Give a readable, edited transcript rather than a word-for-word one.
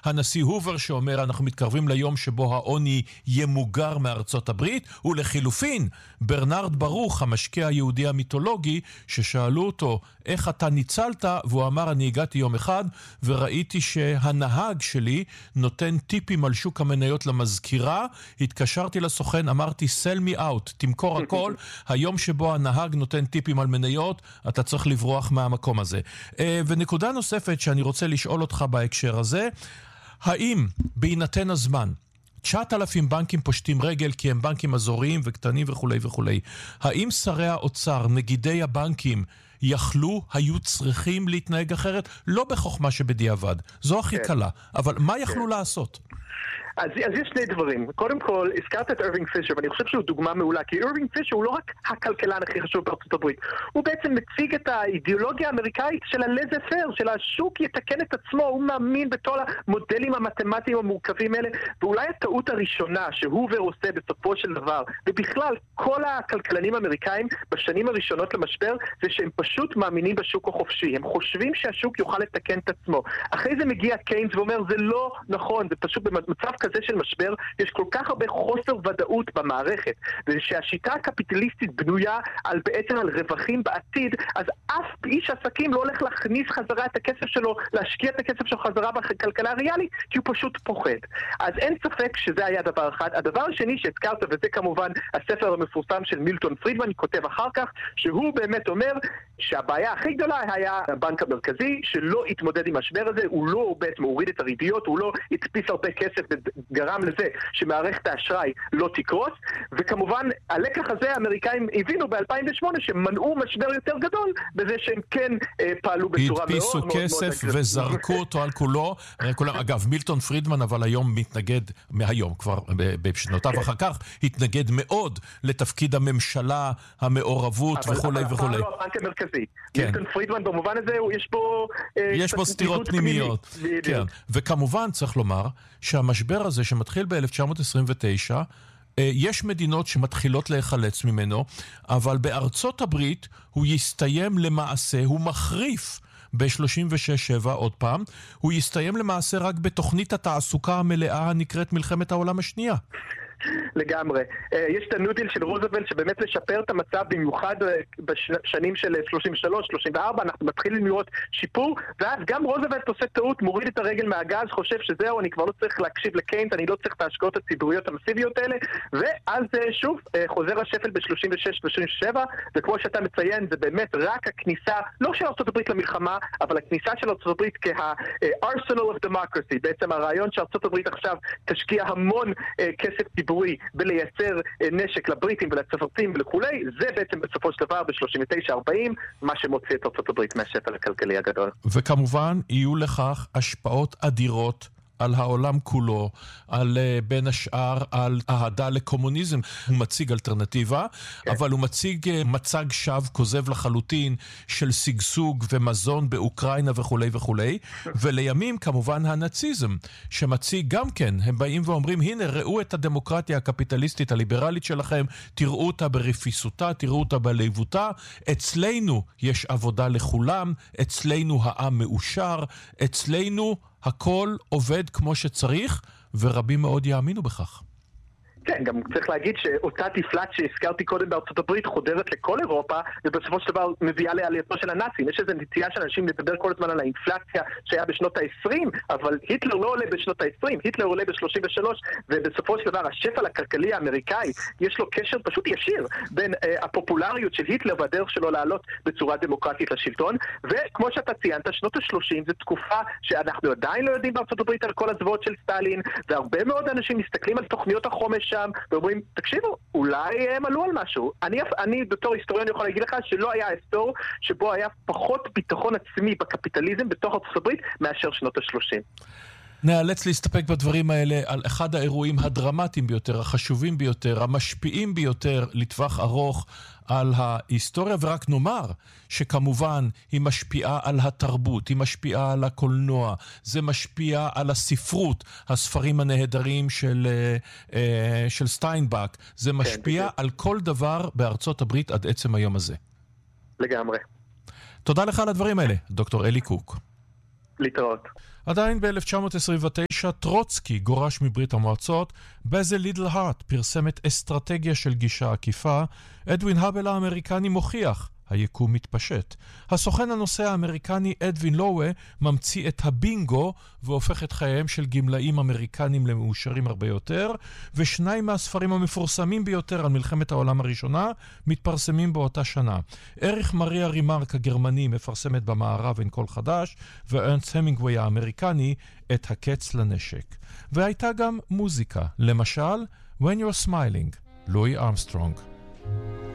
הנשיא הובר שאומר אנחנו מתקרבים ליום שבו העוני ימוגר מארצות הברית, ולחילופין ברנרד ברוך, המשקיע היהודי המיתולוגי, ששאלו אותו איך אתה ניצלת, והוא אמר אני הגעתי יום אחד וראיתי שהנהג שלי נותן טיפים על שוק המניות למזכירה, התקשרתי לסוכן, אמרתי sell me out, תמכור הכל, היום שבו הנהג נותן טיפים על מניות, אתה צריך לברוח מהמקום הזה. ונקודה נוספת שאני רוצה לשאול אותך בהקשר הזה, האם בהינתן הזמן 9,000 בנקים פושטים רגל כי הם בנקים אזוריים וקטנים וכו' וכו', האם שרי האוצר, נגידי הבנקים, היו צריכים להתנהג אחרת? לא בחוכמה שבדיעבד, זו הכי קלה, אבל מה יכלו לעשות? אז יש שני דברים. קודם כל, הזכרת את אירווינג פישר, ואני חושב שהוא דוגמה מעולה, כי אירווינג פישר הוא לא רק הכלכלן הכי חשוב בארצות הברית, הוא בעצם מציג את האידיאולוגיה האמריקאית של הלזה פייר, של השוק יתקן את עצמו, הוא מאמין בכל המודלים המתמטיים המורכבים האלה, ואולי הטעות הראשונה שהובר עושה בסופו של דבר, ובכלל כל הכלכלנים האמריקאים בשנים הראשונות למשבר, זה שהם פשוט מאמינים בשוק החופשי, הם חושבים שהשוק יוכל לתקן את עצמו. אחרי זה מגיע קיינס ואומר, זה לא נכון, זה פשוט במצב כזה של משבר, יש כל כך הרבה חוסר ודאות במערכת, ושהשיטה הקפיטליסטית בנויה בעצם על רווחים בעתיד, אז אף איש עסקים לא הולך להכניס חזרה את הכסף שלו, להשקיע את הכסף שלו חזרה בכלכלה הריאלית, כי הוא פשוט פוחד. אז אין ספק שזה היה דבר אחד. הדבר השני שהזכרת, וזה כמובן הספר המפורסם של מילטון פרידמן, כותב אחר כך, שהוא באמת אומר שהבעיה הכי גדולה היה הבנק המרכזי, שלא התמודד עם משבר הזה, הוא לא בעצם הוריד את הריביות, הוא לא הדפיס הרבה כסף וגרם לזה שמערכת האשראי לא תקרוס, וכמובן הלקח הזה האמריקאים הבינו ב-2008 שמנעו משבר יותר גדול בזה שהם כן פעלו בצורה מאוד מאוד מאוד כסף וזרקו אותו על כולו. אגב, מילטון פרידמן אבל היום מתנגד, מהיום כבר בשנותיו אחר כך, התנגד מאוד לתפקיד הממשלה, המעורבות וכו' וכו'. אבל לא הבנק המרכזי. מילטון פרידמן במובן הזה יש בו סתירות פנימיות. וכמובן צריך לומר שהמשבר הזה שמתחיל ב-1929, יש מדינות שמתחילות להיחלץ ממנו, אבל בארצות הברית הוא יסתיים למעשה, הוא מחריף ב-36-7 עוד פעם, הוא יסתיים למעשה רק בתוכנית התעסוקה המלאה הנקראת מלחמת העולם השנייה. לגמרי. יש את הניו-דיל של רוזוולט שבאמת לשפר את המצב, במיוחד בשנים של 33-34, אנחנו מתחילים לראות שיפור, ואז גם רוזוולט עושה טעות, מוריד את הרגל מהגז, חושב שזהו, אני כבר לא צריך להקשיב לקיינס, אני לא צריך את ההשקעות הציבוריות המסיביות האלה, ואז שוב חוזר השפל ב-36-37, וכמו שאתה מציין, זה באמת רק הכניסה, לא של ארצות הברית למלחמה, אבל הכניסה של ארצות הברית כ-arsenal of democracy, בעצם הרעיון שארצות הברית עכשיו תשקיע המון כסף ציבורי בלייצר נשק לבריטים ולצרפתים ולכולי, זה בעצם בסופו של דבר ב-39-40 מה שמוציא את ארצות הברית מהשפל הכלכלי הגדול. וכמובן יהיו לכך השפעות אדירות על העולם כולו, על בין השאר על אהדה לקומוניזם. הוא מציג אלטרנטיבה, אבל הוא מציג מצג שווא כוזב לחלוטין של סגסוג ומזון באוקראינה וכו' וכו'. ולימים כמובן הנאציזם, שמציג גם כן, הם באים ואומרים, הנה ראו את הדמוקרטיה הקפיטליסטית הליברלית שלכם, תראו אותה ברפיסותה, תראו אותה בלהיבותה, אצלנו יש עבודה לכולם, אצלנו העם מאושר, אצלנו הכל עובד כמו שצריך, ורבים מאוד יאמינו בכך. כן, גם צריך להגיד שאותה תפלת שהזכרתי קודם בארצות הברית חודרת לכל אירופה, ובסופו של דבר מביאה לעלייתו של הנאצים. יש איזו נטייה של אנשים לדבר כל הזמן על האינפלציה שהיה בשנות ה-20, אבל היטלר לא עולה בשנות ה-20, היטלר עולה ב-33, ובסופו של דבר השפל הכלכלי האמריקאי, יש לו קשר פשוט ישיר בין הפופולריות של היטלר והדרך שלו לעלות בצורה דמוקרטית לשלטון, וכמו שאתה ציינת, שנות ה-30 זו תקופה שאנחנו עדיין לא יודעים בארצות הברית על כל הזוועות של סטלין, והרבה מאוד אנשים מסתכלים על תוכניות החומש ואומרים, תקשיבו, אולי הם עלו על משהו. אני בתור היסטוריון יכול להגיד לך שלא היה עשור שבו היה פחות ביטחון עצמי בקפיטליזם בתוך ארצות הברית מאשר שנות ה-30. נאלץ להסתפק בדברים האלה על אחד האירועים הדרמטיים ביותר, החשובים ביותר, המשפיעים ביותר לטווח ארוך על ההיסטוריה, ורק נאמר שכמובן היא משפיעה על התרבות, היא משפיעה על הקולנוע, זה משפיע על הספרות, הספרים הנהדרים של סטיינבק, זה משפיע על כל דבר בארצות הברית עד עצם היום הזה. לגמרי. תודה לך על הדברים האלה, דוקטור אלי קוק. להתראות. עדיין ב-1929 שטרוצקי גורש מברית המועצות, בזל לידל הארט פרסם את אסטרטגיה של גישה עקיפה, אדווין האבל האמריקני מוכיח, היקום מתפשט. הסוכן הנוסע האמריקני אדווין לואה ממציא את הבינגו והופך את חייהם של גמלאים אמריקנים למאושרים הרבה יותר, ושניים מהספרים המפורסמים ביותר על מלחמת העולם הראשונה מתפרסמים באותה שנה. אריך מריה רימרק הגרמני מפרסם את במערב אין קול חדש, וארנסט המינגווי האמריקני את הקץ לנשק. והייתה גם מוזיקה, למשל When You're Smiling, לואי ארמסטרונג.